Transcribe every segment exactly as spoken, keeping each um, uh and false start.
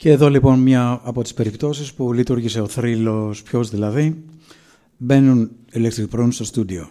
Και εδώ λοιπόν μια από τις περιπτώσεις που λειτουργήσε ο θρύλος. Ποιος δηλαδή? Μπαίνουν Electric Prunes στο στούντιο.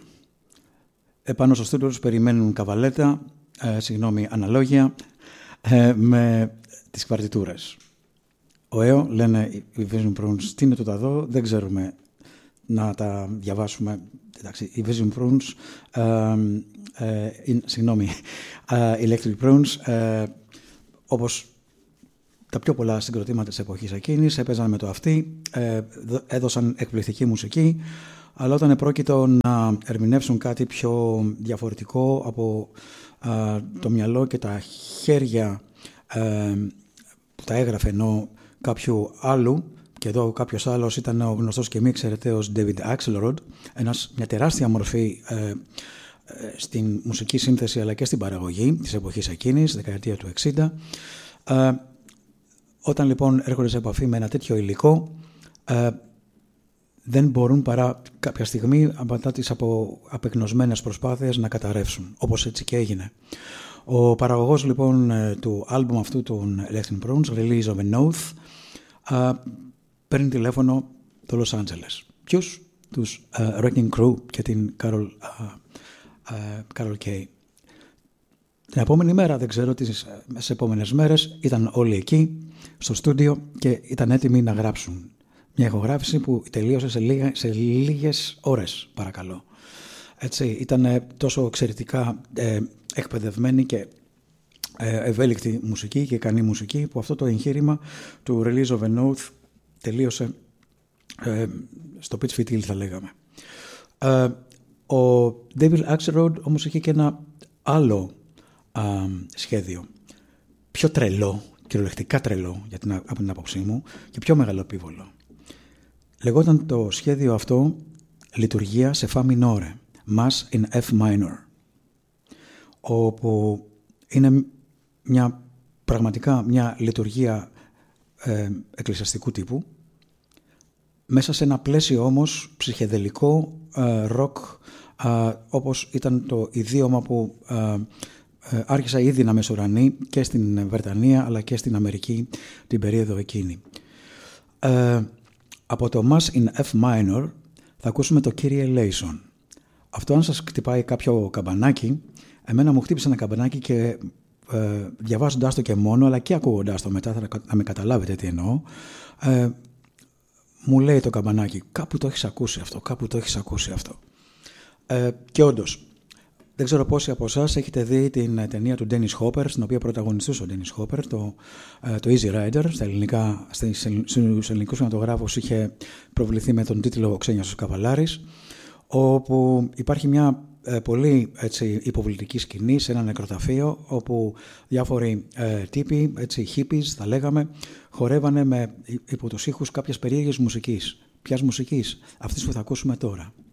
Επάνω στο στούντιο τους περιμένουν καβαλέτα, ε, συγγνώμη, αναλόγια, ε, με τις παρτιτούρες. Ωέω, λένε οι Vision Prunes, τι είναι το ταδό, δεν ξέρουμε να τα διαβάσουμε. Εντάξει, οι Vision Prunes, ε, ε, ε, συγγνώμη, ε, Electric Prunes, ε, όπως τα πιο πολλά συγκροτήματα της εποχής εκείνης, έπαιζαν με το αυτί, ε, έδωσαν εκπληκτική μουσική, αλλά όταν επρόκειτο να ερμηνεύσουν κάτι πιο διαφορετικό από ε, το μυαλό και τα χέρια ε, που τα έγραφε ενώ κάποιου άλλου, και εδώ κάποιος άλλος ήταν ο γνωστός και μη εξαιρεταίος David Axelrod, ένας, μια τεράστια μορφή ε, ε, στην μουσική σύνθεση αλλά και στην παραγωγή της εποχής εκείνης, δεκαετία του εξήντα. Ε, όταν λοιπόν έρχονται σε επαφή με ένα τέτοιο υλικό, ε, δεν μπορούν παρά κάποια στιγμή από τις απο, απεγνωσμένες προσπάθειες να καταρρεύσουν, όπως έτσι και έγινε. Ο παραγωγός λοιπόν του άλμπουμ αυτού των Electric Prunes, Release of a Oath, uh, παίρνει τηλέφωνο το Los Angeles. Ποιους? Τους uh, Wrecking Crew και την Carol, uh, uh, Carol Kay. Την επόμενη μέρα, δεν ξέρω, τις επόμενες μέρες ήταν όλοι εκεί στο στούντιο και ήταν έτοιμοι να γράψουν μια ηχογράφηση που τελείωσε σε, λίγα, σε λίγες ώρες, παρακαλώ. Έτσι, ήταν τόσο εξαιρετικά ε, εκπαιδευμένη και ε, ευέλικτη μουσική και ικανή μουσική που αυτό το εγχείρημα του Release of a Oath τελείωσε ε, στο pitch φιτίλ, θα λέγαμε. Ε, ο David Axelrod όμως είχε και ένα άλλο α, σχέδιο, πιο τρελό, κυριολεκτικά τρελό για την, από την άποψή μου, και πιο μεγαλοπίβολο. Λεγόταν το σχέδιο αυτό λειτουργία σε φα μινόρε, Mass in F minor, όπου είναι μια, πραγματικά μια λειτουργία ε, εκκλησιαστικού τύπου, μέσα σε ένα πλαίσιο όμως ψυχεδελικό, ε, ροκ, ε, όπως ήταν το ιδίωμα που ε, ε, άρχισα ήδη να μεσουρανεί και στην Βρετανία αλλά και στην Αμερική την περίοδο εκείνη. Ε, από το Mass in F minor θα ακούσουμε το Kyrie Eleison. Αυτό, αν σας χτυπάει κάποιο καμπανάκι, εμένα μου χτύπησε ένα καμπανάκι και ε, διαβάζοντάς το και μόνο, αλλά και ακούγοντάς το μετά, θα να με καταλάβετε τι εννοώ, ε, μου λέει το καμπανάκι, κάπου το έχεις ακούσει αυτό, κάπου το έχεις ακούσει αυτό. Ε, και όντως, δεν ξέρω πόσοι από εσάς έχετε δει την ταινία του Dennis Hopper, στην οποία πρωταγωνιστούσε ο Dennis Hopper, το, το Easy Rider, στα ελληνικά, στους ελληνικούς κινηματογράφους είχε προβληθεί με τον τίτλο «Ο Ξένιος Καβαλάρης», όπου υπάρχει μια ε, πολύ έτσι, υποβλητική σκηνή σε ένα νεκροταφείο, όπου διάφοροι ε, τύποι, έτσι, hippies θα λέγαμε, χορεύανε με υπό τους ήχους κάποιες περίεργες μουσικής. Ποιας μουσικής? Αυτής που θα ακούσουμε τώρα.